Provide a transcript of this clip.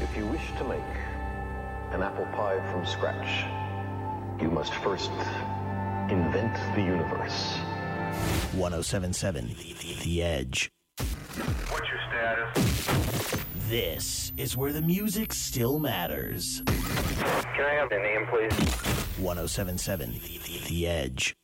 If you wish to make an apple pie from scratch, you must first invent the universe. 107.7 The Edge. What's your status? This is where the music still matters. Can I have the name, please? 107.7 The Edge.